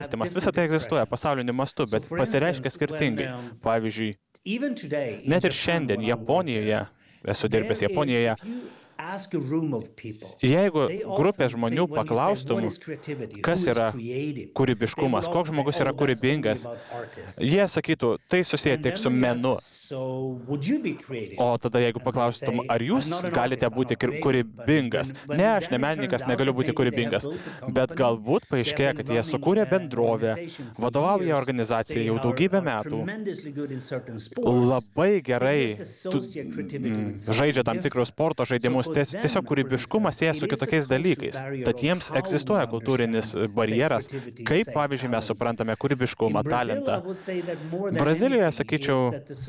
mąstymas. Visa tai egzistuoja pasauliniu mastu, bet pasireiškia skirtingai. Pavyzdžiui, net ir šiandien Japonijoje, esu dirbęs Japonijoje, jeigu grupė žmonių paklaustum, kas yra kūrybiškumas, koks žmogus yra kūrybingas, jie sakytų, tai susiję tik su menu. O tada jeigu paklaustum, ar jūs galite būti kūrybingas? Ne, aš ne menininkas, negaliu būti kūrybingas. Bet galbūt paaiškėja, kad jie sukūrė bendrovę, vadovauja organizacijai jau daugybę metų. Labai gerai žaidžia tam tikrus sporto žaidimus. Tiesiog kūrybiškumas sieja su kitokiais dalykais. Tad jiems egzistuoja kultūrinis barjeras, kaip, pavyzdžiui, mes suprantame kūrybiškumą, talentą. Brazilijoje, sakyčiau,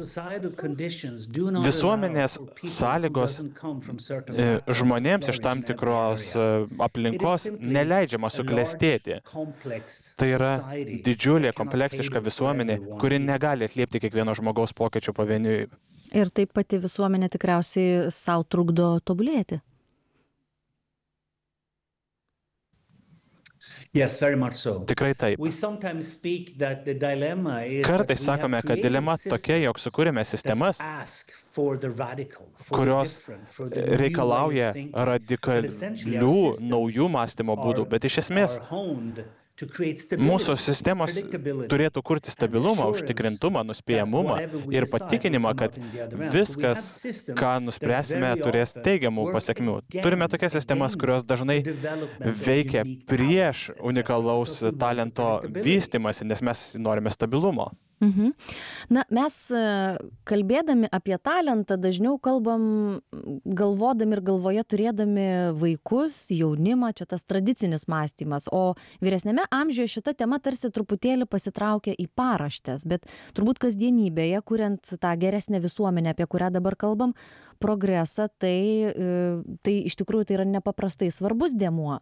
visuomenės sąlygos žmonėms iš tam tikros aplinkos neleidžiama suklestėti. Tai yra didžiulė, kompleksiška visuomenė, kuri negali atliepti kiekvieno žmogaus pokyčių pavieniui. Ir taip pati visuomenė tikriausiai sau trukdo tobulėti. Yes, very much so. Tikrai taip. Kartais sakome, kad dilema tokia, jog sukūrėme sistemas, kurios reikalauja radikalių naujų mąstymo būdų, bet iš esmės mūsų sistemos turėtų kurti stabilumą, užtikrintumą, nuspėjamumą ir patikinimą, kad viskas, ką nuspręsime, turės teigiamų pasekmių. Turime tokias sistemas, kurios dažnai veikia prieš unikalaus talento vystymąsi, nes mes norime stabilumo. Na, mes kalbėdami apie talentą dažniau kalbam galvodami ir galvoje turėdami vaikus, jaunimą, čia tas tradicinis mąstymas, o vyresnėme amžiuje šita tema tarsi truputėlį pasitraukia į paraštes, bet turbūt kasdienybėje, kuriant tą geresnę visuomenę, apie kurią dabar kalbam, progresą, tai iš tikrųjų tai yra nepaprastai svarbus dėmuo.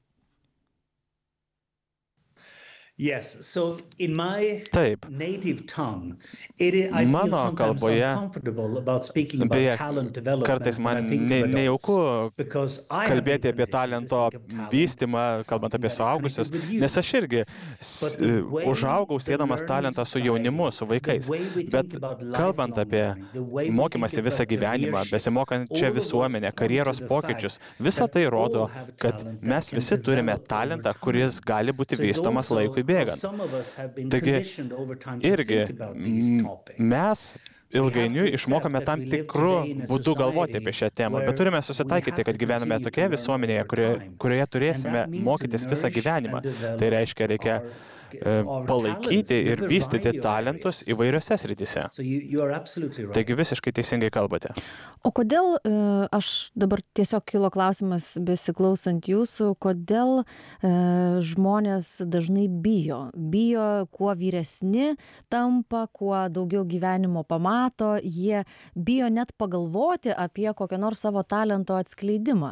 Yes, so in my Taip. native tongue, I feel Mano sometimes kalboje, uncomfortable about speaking about beje, talent development. kartais man when I think of adults, nejauku because I have kalbėti been apie conditioned to talento think of talent vystymą, as kalbant something apie that is suaugusius, connected with youth. nes aš irgi But the way užaugau the sėdamas learning talentą su society, jaunimu, su vaikais. the way we think Bet about kalbant lifelong apie learning, the way we mokymąsi think visą about gyvenimą, careership, besimokančią all of those visuomenę, point karjeros to the pokyčius, fact visa that tai all rodo, have kad talent that mes can visi turime develop over talentą, time. kuris gali būti So it's vystomas also laikui how bėgant. some of us have been Taigi, conditioned over time to irgi think about these topics. mes ilgainiui išmokame tam tikrų būdų galvoti apie šią temą, bet turime susitaikyti, kad gyvename tokioje visuomenėje, kurioje turėsime mokytis visą gyvenimą. Tai reiškia, reikia palaikyti ir vystyti talentus įvairiose srityse. Taigi visiškai teisingai kalbate. O kodėl, aš dabar tiesiog kilo klausimas besiklausant jūsų, kodėl žmonės dažnai bijo, kuo vyresni tampa, kuo daugiau gyvenimo pamato, jie bijo net pagalvoti apie kokią nors savo talento atskleidimą.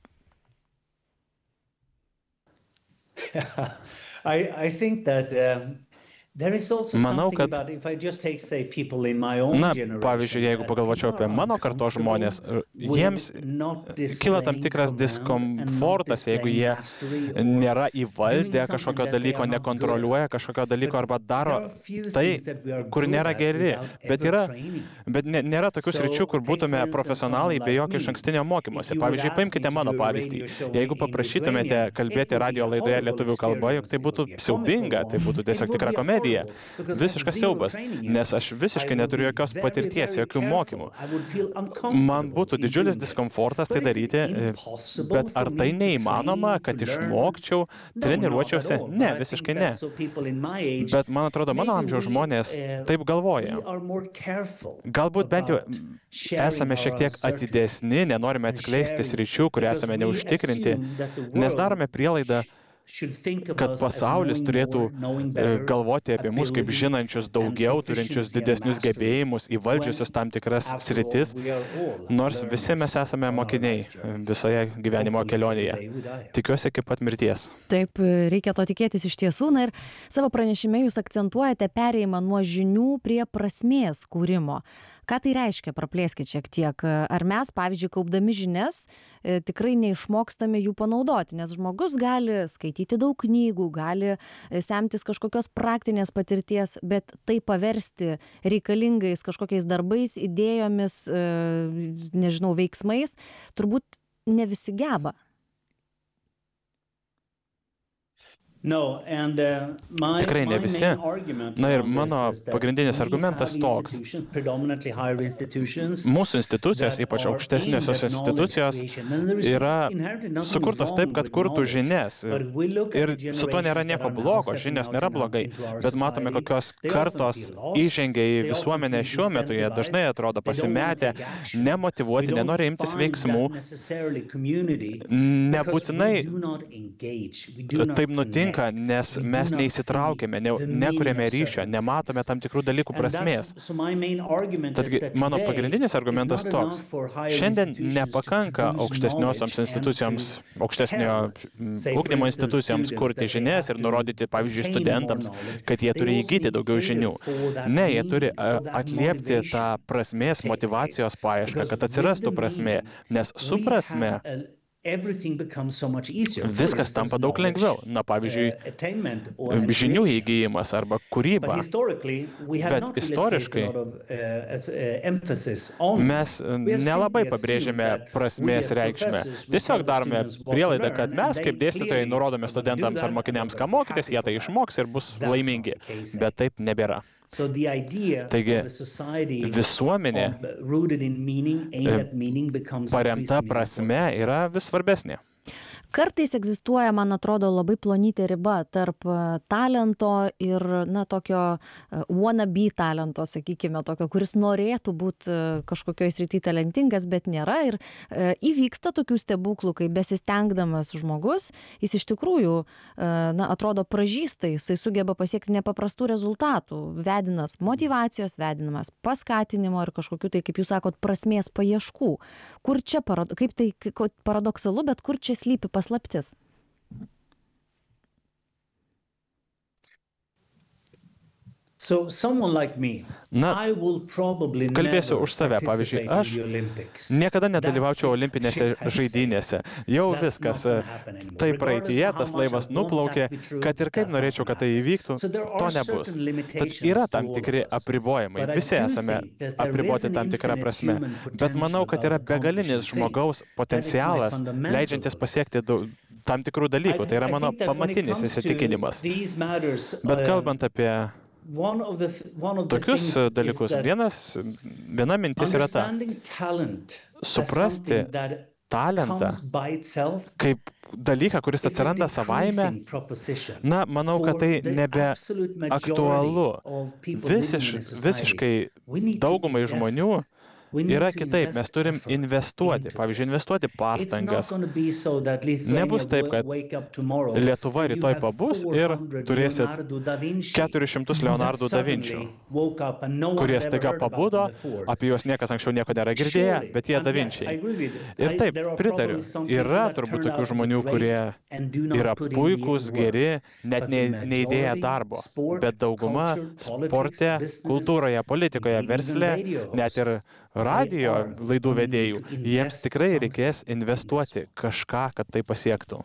I think that there is also Manau, something kad about if I just take, say, people in my own generation. Pavyzdžiui, jeigu pagalvočiau apie mano kartos žmonės, jiems kyla tam tikras diskomfortas, jeigu jie nėra įvaldę kažkokio dalyko, nekontroliuoja kažkokio dalyko arba daro tai, kur nėra geri. Bet nėra tokių sričių, kur būtume profesionalai be jokio išankstinio mokymosi. Pavyzdžiui, paimkite mano pavyzdį. Jeigu paprašytumėte kalbėti radio laidoje lietuvių kalba, juk tai būtų siaubinga, tai būtų tiesiog tikra komedija. Visiškas siaubas, nes aš visiškai neturiu jokios patirties, jokių mokymų. Man būtų didžiulis diskomfortas tai daryti, bet ar tai neįmanoma, kad išmokčiau, treniruočiausi? Ne, visiškai ne. Bet man atrodo, mano amžiaus žmonės taip galvoja. Galbūt bent jau esame šiek tiek atidesni, nenorime atskleisti sričių, kur esame neužtikrinti, nes darome prielaidą, kad pasaulis turėtų galvoti apie mus kaip žinančius daugiau, turinčius didesnius gebėjimus, įvaldžiusius tam tikras sritis, nors visi mes esame mokiniai visoje gyvenimo kelionėje. Tikiuosi iki pat mirties. Taip, reikia to tikėtis iš tiesų. Na ir savo pranešime jūs akcentuojate perėjimą nuo žinių prie prasmės kūrimo. Ką tai reiškia, praplėskit šiek tiek. Ar mes, pavyzdžiui, kaupdami žinias, tikrai neišmokstame jų panaudoti, nes žmogus gali skaityti daug knygų, gali semtis kažkokios praktinės patirties, bet tai paversti reikalingais kažkokiais darbais, idėjomis, nežinau, veiksmais, turbūt ne visi geba. Tikrai ne visi. Na ir mano pagrindinis argumentas toks. Mūsų institucijos, ypač aukštesniosios institucijos, yra sukurtos taip, kad kurtų žinias. Ir su to nėra nieko blogo, žinios nėra blogai. Bet matome, kokios kartos įžengia į visuomenę šiuo metu, jie dažnai atrodo pasimetę, nemotyvuoti, nenori imtis veiksmų. Nebūtinai taip nutinka, nes mes neįsitraukėme, nekuriame ryšio, nematome tam tikrų dalykų prasmės. Tadgi, mano pagrindinis argumentas toks. Šiandien nepakanka aukštesniosioms institucijoms, aukštesnio ugdymo institucijoms kurti žinias ir nurodyti, pavyzdžiui, studentams, kad jie turi įgyti daugiau žinių. Ne, jie turi atliepti tą prasmės, motyvacijos paiešką, kad atsirastų prasmė, nes su prasme viskas tampa daug lengviau. Na, pavyzdžiui, žinių įgyjimas arba kūryba. Bet istoriškai mes nelabai pabrėžiame prasmės reikšmę. Tiesiog darome prielaidą, kad mes kaip dėstytojai nurodome studentams ar mokiniams, ką mokytis, jie tai išmoks ir bus laimingi. Bet taip nebėra. Taigi, visuomenė paremta prasme yra vis svarbesnė. Kartais egzistuoja, man atrodo, labai plonytė riba tarp talento ir, na, tokio wannabe talento, sakykime, tokio, kuris norėtų būti kažkokioj srity talentingas, bet nėra. Ir įvyksta tokių stebuklų, kai besistengdamas žmogus, jis iš tikrųjų, na, atrodo pražįsta, jisai sugeba pasiekti nepaprastų rezultatų, vedinas motyvacijos, vedinamas paskatinimo ir kažkokių tai, kaip jūs sakot, prasmės paieškų. Kur čia, kaip tai paradoksalu, bet kur čia slypi paslaptis? Na, kalbėsiu už save. Pavyzdžiui, aš niekada nedalyvaučiau olimpinėse žaidynėse. Jau viskas. Tai praeityje, tas laivas nuplaukė, kad ir kaip norėčiau, kad tai įvyktų, to nebus. Tad yra tam tikri apribojimai. Visi esame apriboti tam tikrą prasme. Bet manau, kad yra begalinis žmogaus potencialas, leidžiantis pasiekti tam tikrų dalykų. Tai yra mano pamatinis įsitikinimas. Bet kalbant apie tokius dalykus, viena mintis yra ta, suprasti talentą kaip dalyką, kuris atsiranda savaime, na, manau, kad tai nebe aktualu. Visiškai daugumai žmonių yra kitaip, mes turim investuoti, pavyzdžiui, investuoti pastangas. Nebus taip, kad Lietuva rytoj pabus ir turėsit 400 Leonardų da Vinčių, kurie staiga pabudo, apie juos niekas anksčiau nieko nėra girdėję, bet jie da Vinčiai. Ir taip, pritariu, yra turbūt tokių žmonių, kurie yra puikūs, geri, net neįdėję darbo, bet dauguma sporte, kultūroje, politikoje, versle, net ir radijo laidų vedėjų, jiems tikrai reikės investuoti kažką, kad tai pasiektų.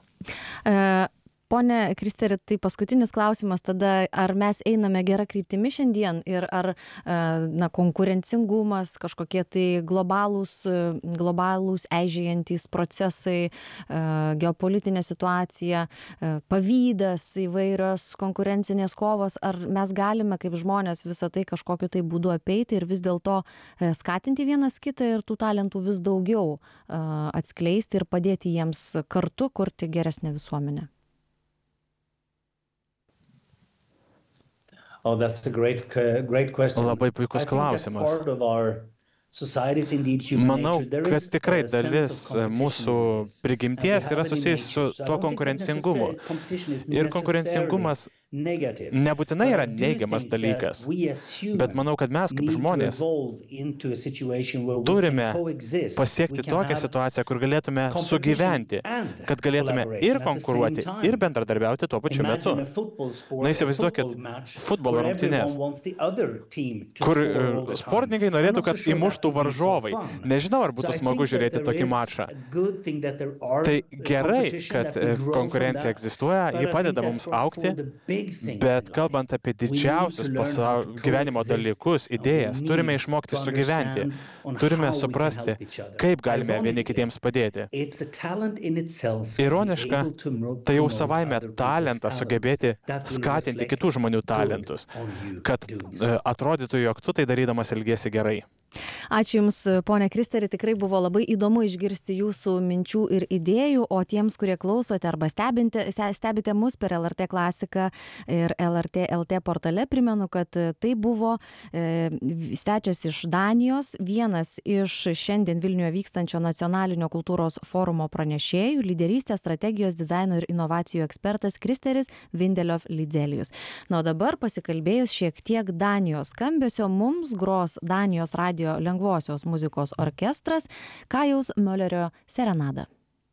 Pone Kristeri, tai paskutinis klausimas tada, ar mes einame gerą kryptimi šiandien ir ar konkurencingumas, kažkokie tai globalūs eižėjantys procesai, geopolitinė situacija, pavydas, įvairios konkurencinės kovos, ar mes galime kaip žmonės visą tai kažkokiu tai būdu apeiti ir vis dėlto skatinti vienas kitą ir tų talentų vis daugiau atskleisti ir padėti jiems kartu kurti geresnę visuomenę? Labai puikus klausimas. Manau, kad tikrai dalis mūsų prigimties yra susijęs su tuo konkurencingumu. Ir konkurencingumas nebūtinai yra neigiamas dalykas, bet manau, kad mes kaip žmonės turime pasiekti tokią situaciją, kur galėtume sugyventi, kad galėtume ir konkuruoti, ir bendradarbiauti tuo pačiu metu. Na, įsivaizduokit futbolo rungtynes, kur sportininkai norėtų, kad įmuštų varžovai. Nežinau, ar būtų smagu žiūrėti tokį mačą. Tai gerai, kad konkurencija egzistuoja, ji padeda mums augti, bet kalbant apie didžiausius gyvenimo dalykus, idėjas, turime išmokti sugyventi, turime suprasti, kaip galime vieni kitiems padėti. Ironiška, tai jau savaime talentas sugebėti skatinti kitų žmonių talentus, kad atrodytų, jog tu tai darydamas elgiesi gerai. Ačiū Jums, ponia Kristeri, tikrai buvo labai įdomu išgirsti jūsų minčių ir idėjų, o tiems, kurie klausote arba stebite mus per LRT klasiką ir LRT LT portale, primenu, kad tai buvo svečias iš Danijos, vienas iš šiandien Vilniuje vykstančio nacionalinio kultūros forumo pranešėjų, lyderystės, strategijos, dizaino ir inovacijų ekspertas Kristeris Vindeliov-Lidzelijus. Na, o dabar pasikalbėjus šiek tiek Danijos skambesio, mums gros Danijos radijo lengvosios muzikos orkestras Kajaus Möllerio serenada.